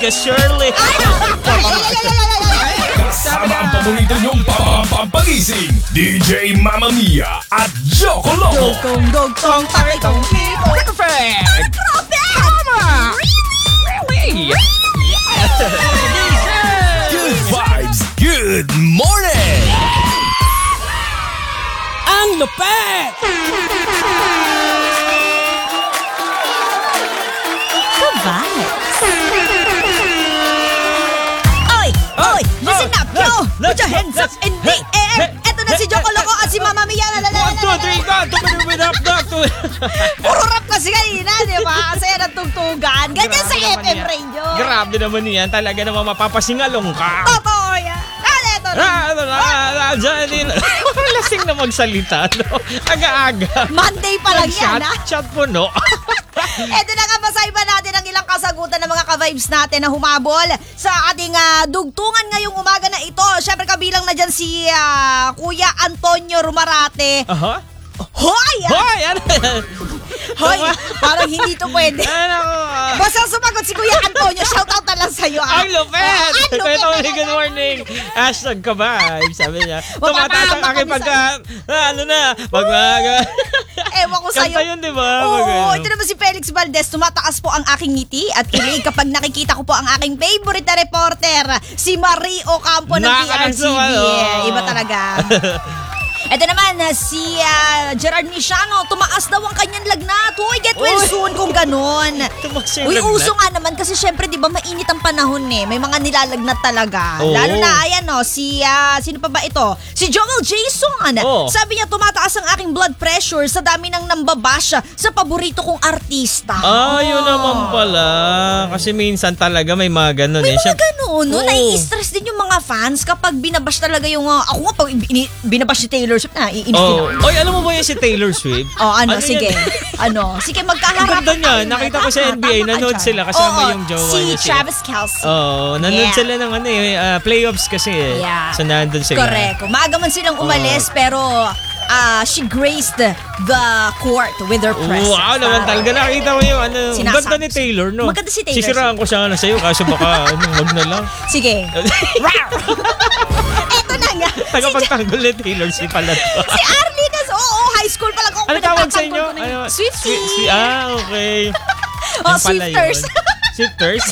Shirley. Kasama ang paborito niyong pampagising, DJ Mamma Mia at Joko Loco. Dugtong, takitong, perfect. Tama. Really? Good vibes, good morning. Ang lupet! Ka-vibes. Oy! Listen up, yo! Put your hands up in the air! Eto na si Joko Loco at si Mamma Mia. 1, 2, 3, go! Tuminumid up, dog! Puro rap kasi kanina, di ba? Kasi yan ang tugtugan. Ganyan sa FM radio. Grabe naman yan. Talaga naman mapapasingalong ka. Totoo yan. Eto na. Lasing na magsalita, no? Aga-aga. Monday pa lang yan, ha? Chat po, no? Eto na nga, masayba natin ang ilang kasagutan ng mga ka-vibes natin na humabol sa ating dugtungan ngayong umaga na ito. Siyempre kabilang na dyan si Kuya Antonio Rumarate. Aha? Hoy! Hoy! Ano? Hoy! Parang hindi to pwede. Ano? Basta sumagot si Kuya Antonio, shoutout na lang sa'yo. Ang lupet! Ang lupet! Ito, good morning. Hashtag ka ba? Sabi niya. Mapapahama Tumataas ang aking kami pagka... ano na? Ewan ko sa'yo. Kanta yun, di ba? Oo, ito naman si Felix Valdez. Tumataas po ang aking ngiti at kilig kapag nakikita ko po ang aking favorite na reporter, si Marie Ocampo ng PRTV. Iba talaga. Ito naman, si Gerard Misiano, tumaas daw ang kanyang lagnat. Uy, get well soon kung ganon. Uy, uso nga naman kasi syempre, di ba, mainit ang panahon eh. May mga nilalagnat talaga. Oo. Lalo na, ayan o, sino pa ba ito? Si Joel Jason. Sabi niya, tumataas ang aking blood pressure sa dami ng nambabash sa paborito kong artista. Yun naman pala. Kasi minsan talaga may mga ganun May eh. mga ganun, no? Nai-stress din yung mga fans kapag binabash talaga yung... ako nga, pag binabash si Taylor Swift, naiinis din ako. Oy, alam mo ba yan si Taylor Swift? Sige. Yan? Sige, magkaharap. Ang ganda niya. Nakita ko sa NBA, nanood sila kasama yung jowa niya. Si Travis Kelce. Nanood sila ng playoffs kasi eh. Yeah. So, nandun sila. Correct. Maaga man silang umalis, pero she graced the court with her presence. Wow, naman talaga. Nakita mo yung Sinasabi. ganda ni Taylor, no? Maganda si Taylor. Sisiraan ko siya sa'yo kaso baka wag na lang. Sige. Eto na nga. Tagapagtanggol ni Taylor si pala to. Si Arlene, high school pa lang ako. Ano tawag sa inyo? Swiftie. Okay. Swifters. Swifters?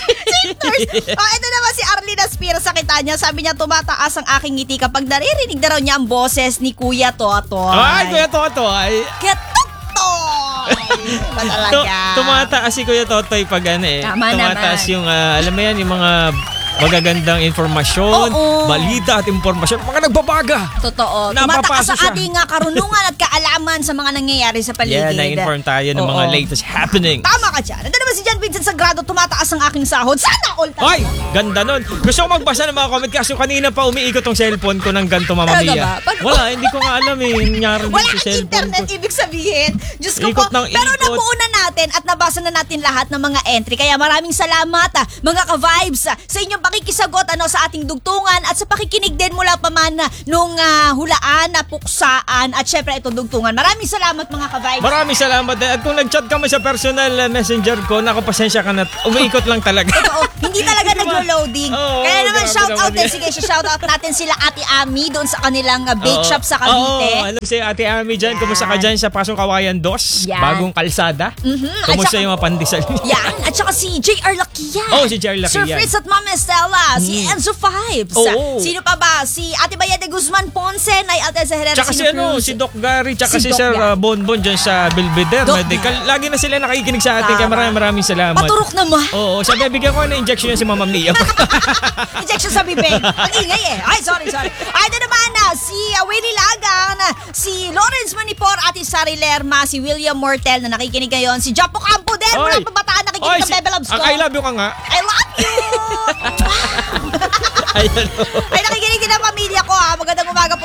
Ito naman si Arlene Aspira sa kita niya. Sabi niya, tumataas ang aking ngiti kapag naririnig na raw niya ang boses ni Kuya Totoy. Ay, Kuya Totoy. Kuya Totoy. Ba talaga? Tumataas si Kuya Totoy pag Tama tumataas naman. yung, alam mo yan, yung mga magagandang informasyon, balita at informasyon, mga nagbabaga. Totoo. Napapasa Tumataas sa siya. ating karunungan at kaalaman sa mga nangyayari sa paligid. Yeah, na-inform tayo ng mga latest happening. Tama ka dyan. Ito naman si John Vincent Sagrado, tumataas ang aking sahod. Sana all talaga. Ay, ganda nun. Gusto ko magbasa ng mga comment kasi kanina pa umiikot tong cellphone ko ng ganito, Mamma Talaga Mia. ba? Wala, hindi ko nga alam eh. Nangyari Wala sa kang cellphone internet, ko. ibig sabihin. Diyos ko Ikot po. ng Pero ikot. nabuo na natin at nabasa na natin lahat ng mga entry. Kaya maraming salamat mga ka-vibes sa inyong pakikisagot sa ating dugtungan at sa pakikinig din mula pa man nung hulaan, puksaan at syempre itong dugtungan. Maraming salamat mga ka-vibes. Maraming salamat din. At kung nag-chat ka mo sa personal messenger ko, nakapasensya ka na. Umiikot lang talaga. Totoo, hindi talaga naglo-loading. Kaya naman grabe shout out naman din. yan. Sige, shout out natin sila Ate Ami doon sa kanilang bake shop sa Cavite. Alam si Ate Ami dyan. Kumusta ka dyan sa Pasong Kawayan 2? Yan. Bagong kalsada. Kumusta yung mga pandesal? Yan. At saka si JR Lakian. Si JR Lakian. Sir Fritz at Mama Estella. Si Enzo Vibes. Sino pa ba? Si Ate Bayade Guzman Ponce. Nay Alteza Herrera. Tsaka si Doc Gary, tsaka si Doc Sir Gary. Bonbon dyan sa Belvedere Doc Medical. Lagi na sila nakikinig sa atin. Kaya maraming salamat. Paturok naman. Oo, sabi bigyan ko na injection yan si Mamma Mia. Injection sa bibig. Ang ingay eh. Ay, sorry. Ay, ito naman si Willie Lagan, si Lawrence Manipor, Ate Sari Lerma, si William Mortel na nakikinig ngayon, si Japo Campo din, mula pabataan nakikinig ng Bebe Loves ko. I love you ka nga. I love you! Ayan. Ay, nakikinig din ang pamilya ko ha. Magandang umaga po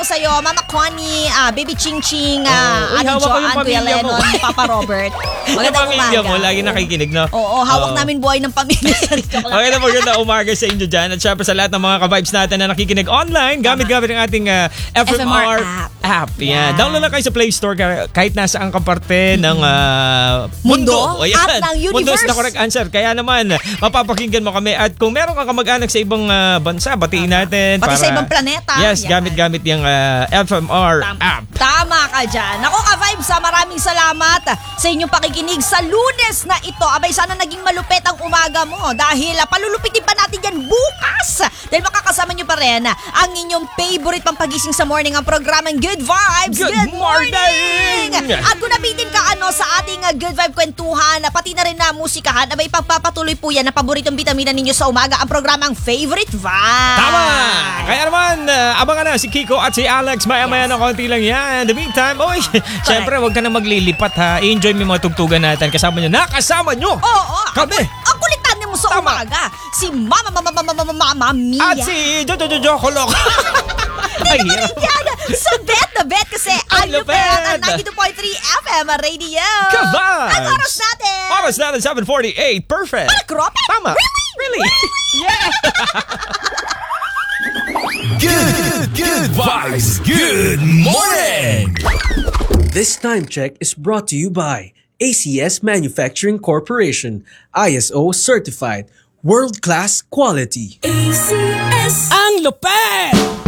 sa'yo, Mama Connie, Baby Ching Ching, Uy, Ate hawak ko yung Joanne, Kuya pamilya mo. Lennon, Papa Robert. Yung Magandang pamilya umaga. mo, lagi nakikinig, no? Oo, hawak namin buhay ng pamilya. Okay na, magandang umaga sa inyo dyan. At syempre sa lahat ng mga ka-vibes natin na nakikinig online, gamit-gamit ang ating FMR app. Yan. Download lang kayo sa Play Store kahit nasaan ka parte ng mundo. Mundo? At ng universe. Mundo is the correct answer. Kaya naman, mapapakinggan mo kami. At kung meron kang kamag-anak sa ibang bansa, batiin natin. Pati sa ibang planeta. Yes, Yan. gamit-gamit yung FMR app. Tama ka dyan. Ako ka-vibes, maraming salamat sa inyong pakikinig sa Lunes na ito. Abay, sana naging malupit ang umaga mo dahil palulupitin pa natin yan bukas. Dahil makakasama nyo pa rin ang inyong favorite pampagising sa morning, ang programang Good Vibes. Good morning! At kung nabitin ka sa ating Good Vibe kwentuhan, pati na rin na musikahan, abay, pagpapatuloy po yan na paboritong bitamina ninyo sa umaga, ang programang Favorite Vibe. Tama! Kaya naman, abangan na si Kiko at si Alex. Maya-maya na konti lang yan. In the meantime, syempre, huwag ka na maglilipat ha. I-enjoy mo yung mga tugtugan natin. Kasama nyo. Nakasama nyo! Oo. Kami! Ang kulitan mo sa Tama. umaga. Si Mama Mia. At si Jojo Kolok. Ay, hirap. Yan. So bet na bet kasi Ang ang lupet ang lupet. 92.3 FM Radio. Ka-vibes! Ang oras natin. Oras natin, 7:48. Perfect. Krope? Tama. Really? Yeah. Good vibes. Good morning. This time check is brought to you by ACS Manufacturing Corporation, ISO certified, world-class quality. Ang lupet!